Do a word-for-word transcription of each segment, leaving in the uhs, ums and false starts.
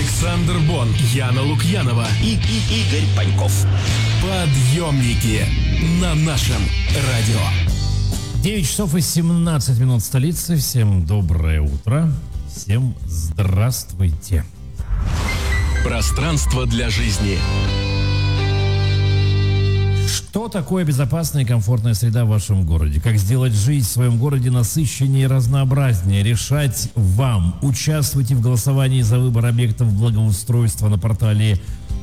Александр Бон, Яна Лукьянова и, и Игорь Паньков. Подъемники на нашем радио. девять часов и семнадцать минут в столице. Всем доброе утро. Всем здравствуйте. Пространство для жизни. Что такое безопасная и комфортная среда в вашем городе? Как сделать жизнь в своем городе насыщеннее и разнообразнее? Решать вам. Участвуйте в голосовании за выбор объектов благоустройства на портале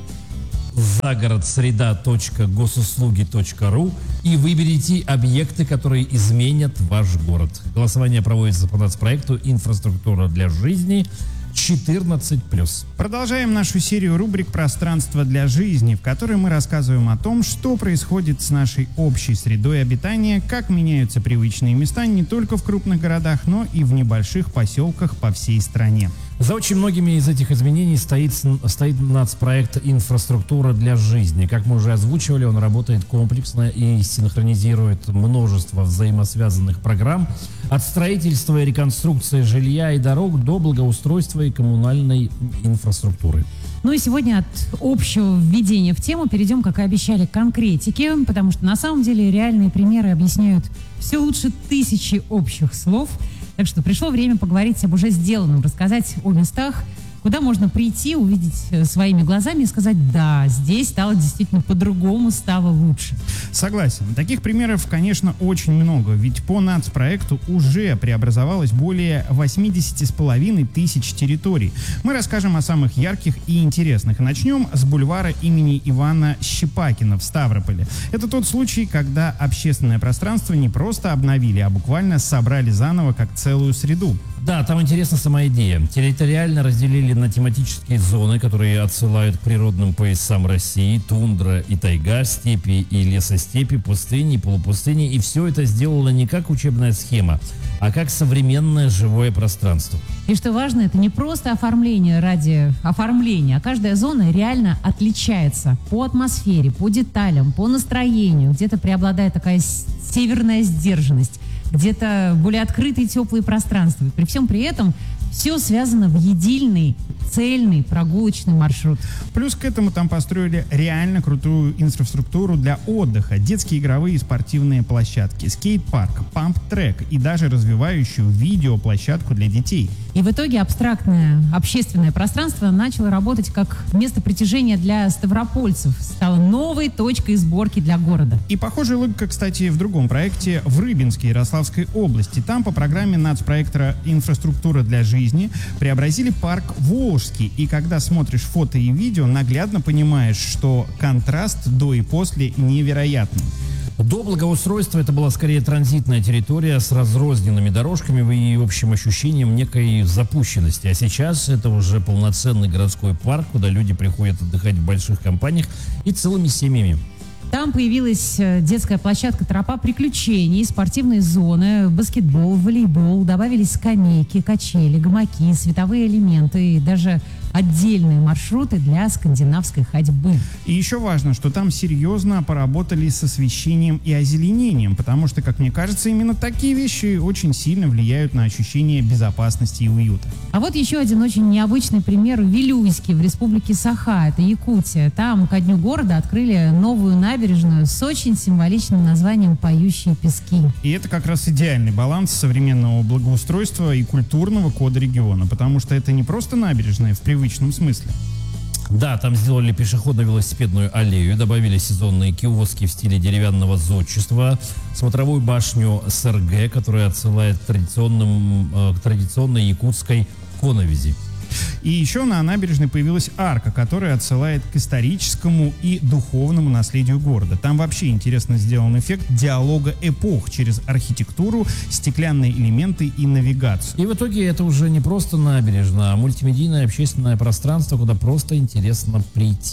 загородсреда точка госуслуги точка ру и выберите объекты, которые изменят ваш город. Голосование проводится по нацпроекту «Инфраструктура для жизни» четырнадцать плюс. Продолжаем нашу серию рубрик «Пространство для жизни», в которой мы рассказываем о том, что происходит с нашей общей средой обитания, как меняются привычные места не только в крупных городах, но и в небольших поселках по всей стране. За очень многими из этих изменений стоит, стоит нацпроект «Инфраструктура для жизни». Как мы уже озвучивали, он работает комплексно и синхронизирует множество взаимосвязанных программ от строительства и реконструкции жилья и дорог до благоустройства и коммунальной инфраструктуры. Ну и сегодня от общего введения в тему перейдем, как и обещали, к конкретике, потому что на самом деле реальные примеры объясняют все лучше тысячи общих слов. Так что пришло время поговорить об уже сделанном, рассказать о местах, куда можно прийти, увидеть своими глазами и сказать: да, здесь стало действительно по-другому, стало лучше. Согласен. Таких примеров, конечно, очень много, ведь по нацпроекту уже преобразовалось более восемьдесят с половиной тысяч территорий. Мы расскажем о самых ярких и интересных. Начнем с бульвара имени Ивана Щепакина в Ставрополе. Это тот случай, когда общественное пространство не просто обновили, а буквально собрали заново как целую среду. Да, там интересна сама идея. Территориально разделили на тематические зоны, которые отсылают к природным поясам России: тундра и тайга, степи и лесостепи, пустыни и полупустыни. И все это сделано не как учебная схема, а как современное живое пространство. И что важно, это не просто оформление ради оформления, а каждая зона реально отличается по атмосфере, по деталям, по настроению. Где-то преобладает такая северная сдержанность, где-то более открытые теплые пространства. И при всем при этом все связано в единый, цельный прогулочный маршрут. Плюс к этому там построили реально крутую инфраструктуру для отдыха: детские игровые и спортивные площадки, скейт-парк, памп-трек и даже развивающую видеоплощадку для детей. И в итоге абстрактное общественное пространство начало работать как место притяжения для ставропольцев, стало новой точкой сборки для города. И похожая логика, кстати, в другом проекте в Рыбинске Ярославской области. Там по программе нацпроекта «Инфраструктура для жизни» преобразили парк Волжский. И когда смотришь фото и видео, наглядно понимаешь, что контраст до и после невероятный. До благоустройства это была скорее транзитная территория с разрозненными дорожками и общим ощущением некой запущенности. А сейчас это уже полноценный городской парк, куда люди приходят отдыхать в больших компаниях и целыми семьями. Там появилась детская площадка «Тропа приключений», спортивные зоны, баскетбол, волейбол, добавились скамейки, качели, гамаки, световые элементы и даже отдельные маршруты для скандинавской ходьбы. И еще важно, что там серьезно поработали с освещением и озеленением, потому что, как мне кажется, именно такие вещи очень сильно влияют на ощущение безопасности и уюта. А вот еще один очень необычный пример: Вилюйский в республике Саха, это Якутия. Там ко дню города открыли новую набережную с очень символичным названием «Поющие пески». И это как раз идеальный баланс современного благоустройства и культурного кода региона, потому что это не просто набережная в привычном смысле. Да, там сделали пешеходно-велосипедную аллею, добавили сезонные киоски в стиле деревянного зодчества, смотровую башню СРГ, которая отсылает к, традиционным, э, к традиционной якутской коновизи. И еще на набережной появилась арка, которая отсылает к историческому и духовному наследию города. Там вообще интересно сделан эффект диалога эпох через архитектуру, стеклянные элементы и навигацию. И в итоге это уже не просто набережная, а мультимедийное общественное пространство, куда просто интересно прийти. И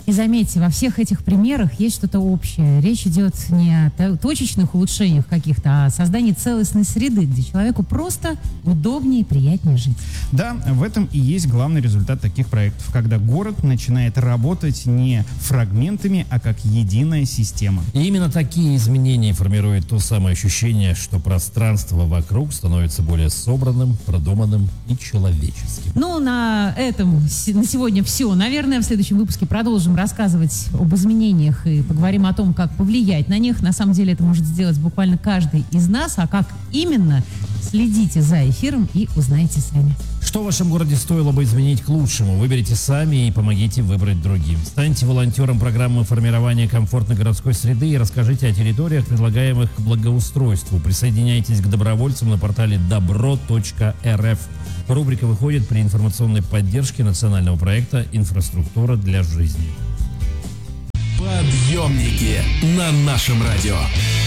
И заметьте, во всех этих примерах есть что-то общее. Речь идет не о то- точечных улучшениях каких-то, а о создании целостной среды, где человеку просто удобнее и приятнее жить. Да, в этом и есть главный результат таких проектов, когда город начинает работать не фрагментами, а как единая система. И именно такие изменения формируют то самое ощущение, что пространство вокруг становится более собранным, продуманным и человеческим. Ну, на этом с- на сегодня все. Наверное, в следующем выпуске продолжим рассказывать об изменениях и поговорим о том, как повлиять на них. На самом деле это может сделать буквально каждый из нас. А как именно, следите за эфиром и узнаете сами. Что в вашем городе стоило бы изменить к лучшему? Выберите сами и помогите выбрать другим. Станьте волонтером программы формирования комфортной городской среды и расскажите о территориях, предлагаемых к благоустройству. Присоединяйтесь к добровольцам на портале добро точка эр эф. Рубрика выходит при информационной поддержке национального проекта «Инфраструктура для жизни». Подъемники на нашем радио.